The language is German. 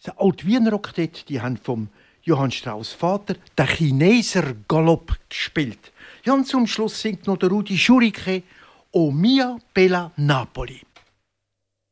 Auch die Wiener Oktett, die haben vom Johann Strauss Vater den Chineser Galopp gespielt. Ja, und zum Schluss singt noch der Rudi Schurike «O mia bella Napoli».